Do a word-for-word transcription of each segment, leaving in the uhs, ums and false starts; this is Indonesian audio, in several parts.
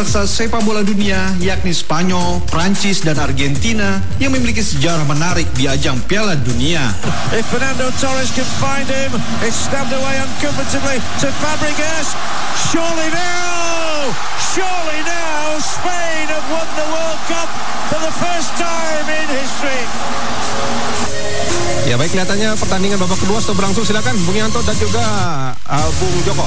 raksasa sepak bola dunia yakni Spanyol, Prancis, dan Argentina yang memiliki sejarah menarik di ajang Piala Dunia. If Fernando Torres can find him, it's stabbed away uncomfortably to Fabregas. Surely now, surely now, Spain have won the World Cup for the first time in history. Ya baik, kelihatannya pertandingan babak kedua sudah berlangsung. Silakan Bung Yanto dan juga uh, Bung Joko.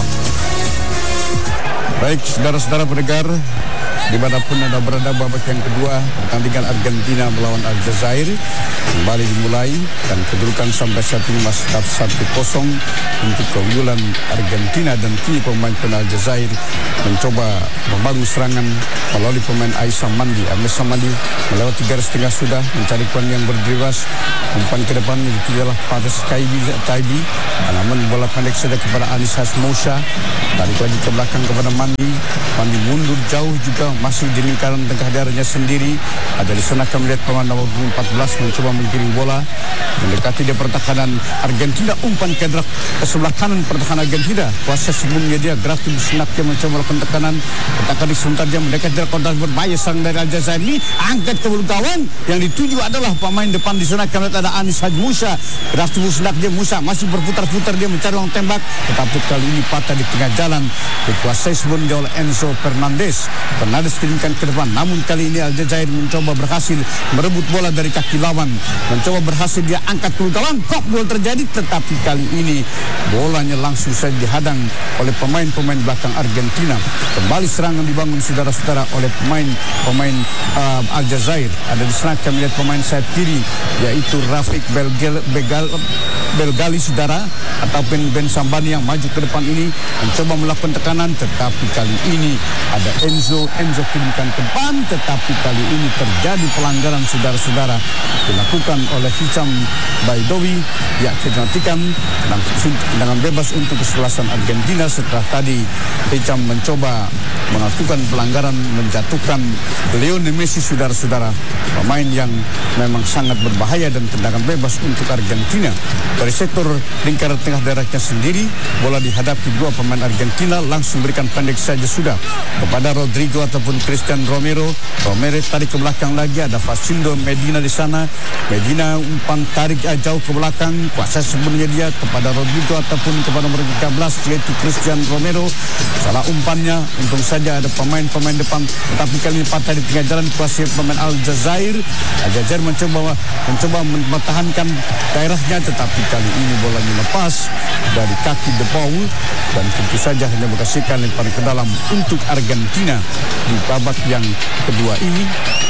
Baik, saudara-saudara pendengar, dimanapun Anda berada, babak yang kedua pertandingan Argentina melawan Aljazair kembali dimulai dan kedudukan sampai saat ini masih tetap satu kosong untuk keunggulan Argentina, dan kini pemain pemain Aljazair mencoba membangun serangan melalui pemain Aisa Mandi. Aisa Mandi melewati garis tengah sudah mencari kuan yang berdiriwas, umpan ke depan itu adalah Paris Taibi, Taibi namun bola pendek saja kepada Anis Hasmoucha, tarik lagi ke belakang kepada Mandi. Mandi mundur jauh juga, masih di lingkaran tengah daerahnya sendiri. Ada di sana kami lihat pemain nomor empat belas mencoba menggiring bola mendekati dia pertahanan Argentina. Umpan ke derak ke sebelah kanan pertahanan Argentina. Kuasa sebelumnya dia Grafius Snapke mencoba melakukan tekanan. Tekanan di sebentar dia mendekat derak kontak berbahaya sang dari Aljazair ini. Angkat ke bulu gawang, yang dituju adalah pemain depan di sana. Kami lihat ada Anis Hasmoucha. Grafius Snapke Musa masih berputar-putar dia mencari ruang tembak, tetapi kali ini patah di tengah jalan. Dikuasai sebelumnya oleh Enzo Fernandez. Fernandez kirimkan ke depan, namun kali ini Aljazair mencoba berhasil merebut bola dari kaki lawan, mencoba berhasil dia angkat ke gawang. Kok gol terjadi, tetapi kali ini bolanya langsung saja dihadang oleh pemain-pemain belakang Argentina. Kembali serangan dibangun saudara-saudara oleh pemain-pemain uh, Aljazair. Ada di sana kami lihat pemain sayap kiri yaitu Rafik Belgal, Begal, Belgali saudara, ataupun Ben Sambani yang maju ke depan ini mencoba melakukan tekanan, tetapi kali ini ada Enzo Enzo kirimkan ke depan, tetapi kali ini terjadi pelanggaran saudara-saudara dilakukan oleh Hisham Baidowi. Ya, kita nantikan tendangan bebas untuk kesebelasan Argentina setelah tadi Hisham mencoba melakukan pelanggaran menjatuhkan Lionel Messi saudara-saudara, pemain yang memang sangat berbahaya, dan tendangan bebas untuk Argentina. Dari sektor lingkaran tengah daerahnya sendiri, bola dihadapi dua pemain Argentina, langsung berikan pendek saja sudah kepada Rodrigo ataupun Christian Romero. Romero tarik ke belakang lagi, ada Facundo Medina di sana. Medina umpan tarik jauh ke belakang, kuasa sebelumnya dia kepada Rodrigo ataupun kepada nomor tiga belas yaitu Christian Romero. Salah umpannya, untung saja ada pemain-pemain depan, tetapi kali ini patah di tengah jalan kuasa pemain Aljazair. Aljazair mencoba mencoba mempertahankan daerahnya, tetapi kali ini bolanya lepas dari kaki De Paul, dan tentu saja hanya menghasilkan lemparan ke dalam untuk Argentina di babak yang kedua ini.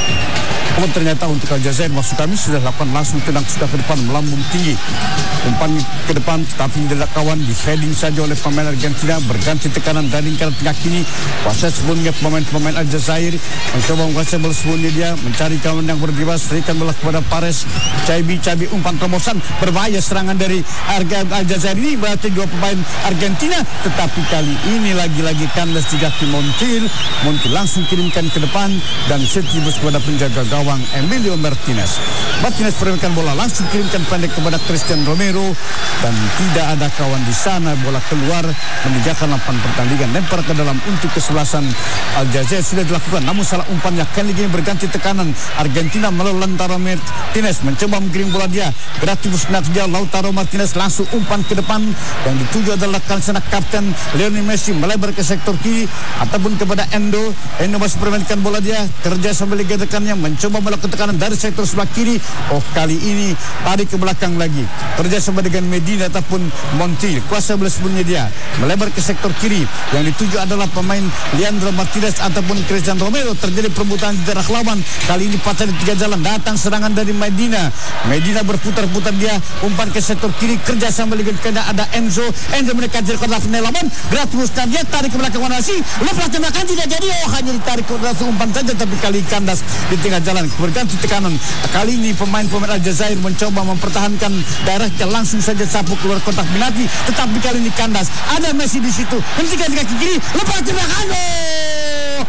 Oh, ternyata untuk Aljazair maksud kami sudah lakukan langsung tendang sudah ke depan melambung tinggi, umpan ke depan, tetapi tidak kawan di heading saja oleh pemain Argentina. Berganti tekanan dari lingkaran tengah kini, kuasa sebelumnya pemain-pemain Aljazair mencoba menguasai bola sebelumnya dia mencari kawan yang berdibas, berikan bola kepada Pares Cabi Cabi, umpan terobosan berbahaya serangan dari Aljazair ini berarti dua pemain Argentina, tetapi kali ini lagi-lagi kandas di kaki Montiel. Montiel langsung kirimkan ke depan dan setibus kepada penjaga gawang Emilio Martinez. Martinez permainan bola langsung kirimkan pendek kepada Christian Romero, dan tidak ada kawan di sana. Bola keluar meninggalkan lapangan pertandingan, lempar ke dalam untuk kesebelasan Aljazair sudah dilakukan, namun salah umpannya. Kali ini berganti tekanan Argentina melalui Lautaro Martinez mencoba menggiring bola dia. Gratis dia Lautaro Martinez langsung umpan ke depan, yang dituju adalah kansana kapten Lionel Messi melebar ke sektor kiri ataupun kepada Endo. Endo masih permainkan bola dia, kerja sambil gedekannya mencoba melakukan tekanan dari sektor sebelah kiri. Oh, kali ini tarik ke belakang lagi, kerja sama dengan Medina ataupun Montiel. Kuasa bola sebelumnya dia melebar ke sektor kiri, yang dituju adalah pemain Leandro Martinez ataupun Christian Romero. Terjadi perebutan di daerah lawan, kali ini patah di tiga jalan, datang serangan dari Medina. Medina berputar-putar dia, umpan ke sektor kiri, kerja sama dengan kena ada Enzo. Enzo mendekat dari kotak penelaman, Gratus dia tarik ke belakang Wanasi, lepas tembakan tidak jadi. Oh, hanya ditarik ke belakang umpan saja, tapi kali kandas di tengah jalan. Berganti tekanan, kali ini pemain-pemain Aljazair mencoba mempertahankan daerahnya, langsung saja sapu keluar kotak penalti, tetapi kali ini kandas. Ada Messi di situ, hentikan di kaki kiri, lepas tembakan.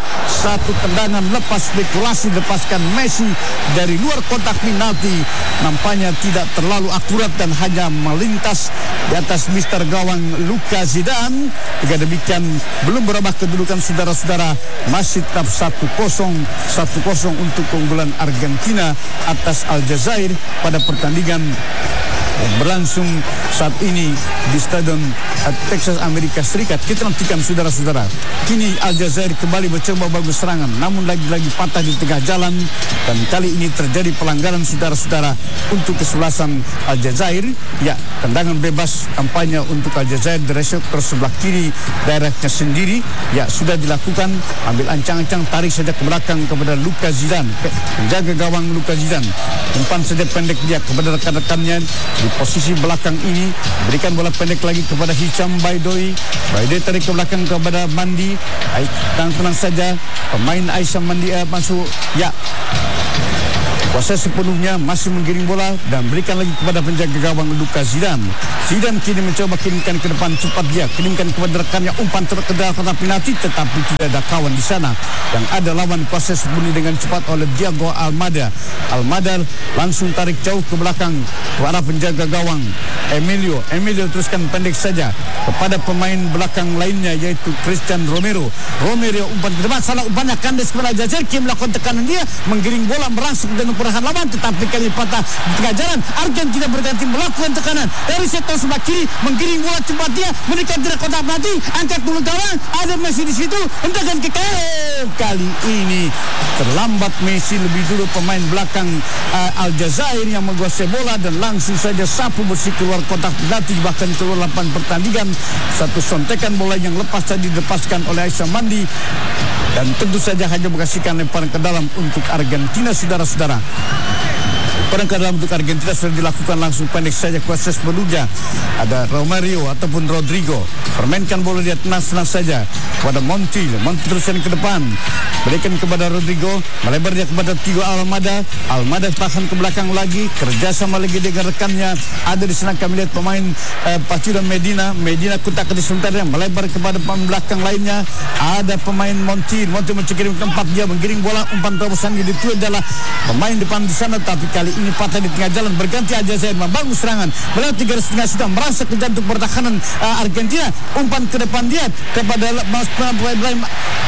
Satu tendangan lepas spekulasi lepaskan Messi dari luar kotak penalti, nampaknya tidak terlalu akurat dan hanya melintas di atas mister gawang Luka Zidane. Jika demikian belum berubah kedudukan saudara-saudara, masih tetap satu kosong satu kosong untuk keunggulan Argentina atas Aljazair pada pertandingan berlangsung saat ini di Stadion Texas Amerika Serikat. Kita nantikan saudara-saudara. Kini Aljazair kembali mencoba bagus serangan, namun lagi-lagi patah di tengah jalan, dan kali ini terjadi pelanggaran saudara-saudara untuk kesebelasan Aljazair. Ya, tendangan bebas kampanye untuk Aljazair dari sektor sebelah kiri daerahnya sendiri. Ya, sudah dilakukan. Ambil ancang-ancang, tarik saja ke belakang kepada Luka Zidane, penjaga gawang Luka Zidane. Umpan saja pendek dia kepada rekan-rekannya di posisi belakang ini, berikan bola pendek lagi kepada Hicham Baidoy. Baidoy tarik ke belakang kepada Mandi. Baik, tenang-tenang saja pemain Aisyah Mandi eh, masuk. Ya, kuasa sepenuhnya masih menggiring bola dan berikan lagi kepada penjaga gawang Luka Zidane. Zidane kini mencoba kirimkan ke depan, cepat dia kirimkan kepada rekannya, umpan terus ke dalam kotak penalti, tetapi tidak ada kawan di sana. Yang ada lawan kuasa sepenuhnya dengan cepat oleh Diego Almada. Almada langsung tarik jauh ke belakang ke arah penjaga gawang Emilio. Emilio teruskan pendek saja kepada pemain belakang lainnya yaitu Christian Romero. Romero umpan ke depan, salah umpannya, kandas kepada Aljazair. Kim melakukan tekanan dia, menggiring bola merangsek dan perlahan lawan, tetapi kali patah di tengah jalan. Argentina berganti melakukan tekanan dari sektor sebelah kiri, menggiring bola cepat dia, memberikan tidak kotak penalti, angkat dulu gawang, ada Messi di situ, hentakan ke kiri. Kali ini terlambat Messi, lebih dulu pemain belakang uh, Aljazair yang menguasai bola dan langsung saja sapu bersih keluar kotak penalti, bahkan keluar lapangan pertandingan. Satu sontekan bola yang lepas tadi dilepaskan oleh Aisyah Mandi dan tentu saja hanya menghasilkan lemparan ke dalam untuk Argentina, saudara-saudara. Lemparan ke dalam untuk Argentina sudah dilakukan langsung pendek saja kuasa sepenuhnya. Ada Romario ataupun Rodrigo, permainkan bola dia tenang-tenang saja kepada Montiel. Montiel teruskan ke depan, berikan kepada Rodrigo, melebar dia kepada Tigo Almada. Almada tahan ke belakang lagi, kerjasama lagi dengan rekannya. Ada di sana kami lihat pemain eh, Pacido Medina. Medina kutak di sebentarnya, melebar kepada pemain belakang lainnya. Ada pemain Montiel. Montiel mencekirim tempat dia, menggiring bola, umpan terobosan yang itu adalah pemain depan di sana, tapi kali ini patah di tengah jalan. Berganti Aljazair membangun serangan, bola tiga ratus setengah sudah merasa ke jantung pertahanan uh, Argentina. Umpan ke depan dia kepada Mas Ibrahim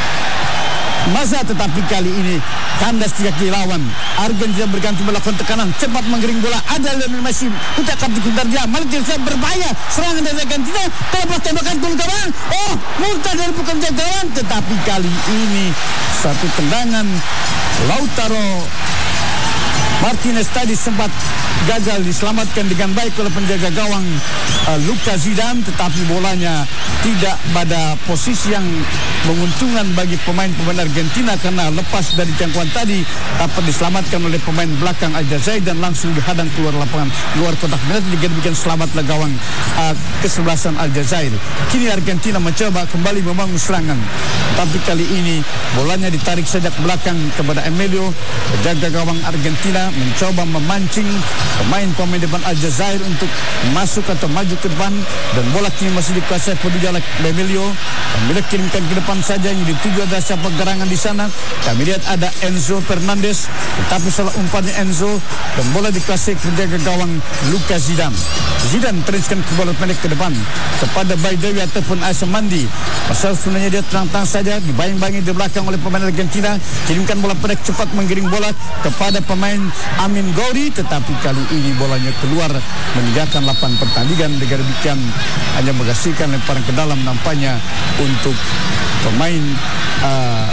Maza, tetapi kali ini kandas tiga kali lawan. Argentina berganti melakukan tekanan, cepat menggiring bola. Ada Lionel Messi, putar kapten kuntar dia, Malaysia berbahaya. Serangan dari Argentina, terlepas tembakan gol gawang. Oh, muntah dari pekerja gawang, tetapi kali ini satu tendangan Lautaro Martinez tadi sempat gagal diselamatkan dengan baik oleh penjaga gawang uh, Luka Zidane, tetapi bolanya tidak pada posisi yang menguntungkan bagi pemain-pemain Argentina karena lepas dari jangkauan tadi, dapat diselamatkan oleh pemain belakang Aljazair dan langsung dihadang keluar lapangan, luar kotak penalti. Demikian selamatlah gawang uh, kesebelasan Aljazair. Kini Argentina mencoba kembali membangun serangan, tapi kali ini bolanya ditarik saja ke belakang kepada Emilio. Penjaga gawang Argentina mencoba memancing pemain-pemain depan Aljazair untuk masuk atau maju ke depan, dan bola kini masih dikuasai penuju oleh Emilio. Emilio kirimkan ke depan saja, yang dituju ada siapa gerangan di sana. Kami lihat ada Enzo Fernandez, tetapi salah umpannya Enzo dan bola dikuasai penjaga gawang Luka Zidane. Zidane teruskan ke bola pendek ke depan kepada Baidoy ataupun Aisyah Mandi. Pasal sebenarnya dia terang-terang saja dibayang-bayangi di belakang oleh pemain Argentina. Kirimkan bola pendek, cepat menggiring bola kepada pemain Amin Ghauri, tetapi kali ini bolanya keluar meninggalkan lapangan pertandingan. Dengan demikian hanya menghasilkan lemparan ke dalam nampaknya untuk pemain uh,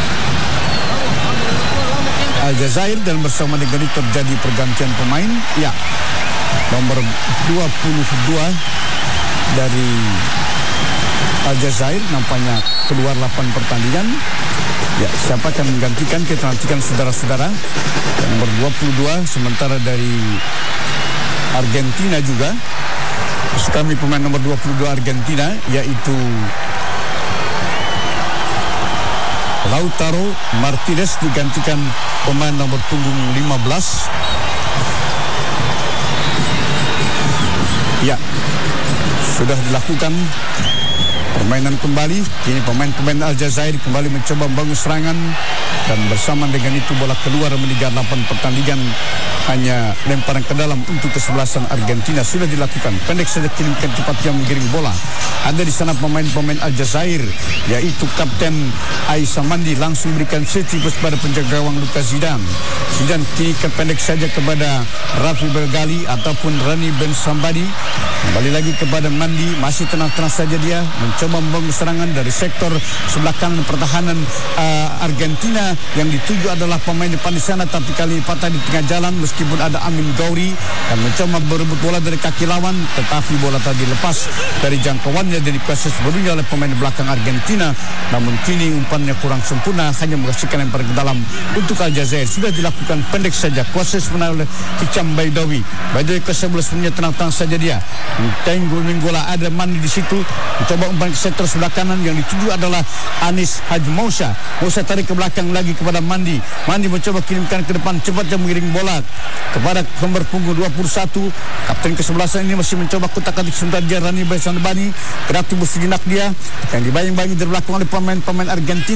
Aljazair, dan bersama dengan itu terjadi pergantian pemain. Ya, nomor dua puluh dua dari Aljazair nampaknya keluar lapangan pertandingan. Ya, siapa akan menggantikan, kita nantikan saudara-saudara. Nomor dua puluh dua sementara dari Argentina juga. Terus kami pemain nomor dua puluh dua Argentina yaitu Lautaro Martinez digantikan pemain nomor punggung lima belas. Ya, sudah dilakukan permainan kembali. Kini pemain-pemain Aljazair kembali mencoba membangun serangan, dan bersama dengan itu bola keluar meninggal delapan pertandingan. Hanya lemparan ke dalam untuk kesebelasan Argentina sudah dilakukan. Pendek saja kirimkan cepat yang menggiring bola. Ada di sana pemain-pemain Aljazair, yaitu Kapten Aissa Mandi langsung berikan setibus pada penjaga gawang Lucas Zidane. Zidane kini pendek saja kepada Rafi Belgali ataupun Rani Ben Sambadi. Kembali lagi kepada Mandi, masih tenang-tenang saja dia mencoba membangun serangan dari sektor sebelah kanan pertahanan uh, Argentina. Yang dituju adalah pemain depan di sana, tapi kali patah di tengah jalan meskipun ada Amin Gauri yang mencoba berebut bola dari kaki lawan, tetapi bola tadi lepas dari jangkauannya dan dikuasai sepenuhnya oleh pemain belakang Argentina. Namun kini umpannya kurang sempurna, hanya menghasilkan lempar ke dalam untuk Aljazair. Sudah dilakukan pendek saja, kuasai sepenuhnya oleh Hicam Baidawi. Baidawi kuasai bola sepenuhnya, tenang-tenang saja dia. Tenggul minggola ada Mandi di situ, mencoba umpan ke sektor sebelah kanan. Yang dituju adalah Anis Haji Mausa. Mausa tarik ke belakang lagi kepada Mandi. Mandi mencoba kirimkan ke depan, cepatnya mengiring bola kepada nomor punggung dua puluh satu. Kapten kesebelasan ini masih mencoba kutak-katik sebentar dia, Rani Ben Sambadi. Kreatif sejenak dia yang dibayang-bayangi dari belakang oleh pemain-pemain Argentina.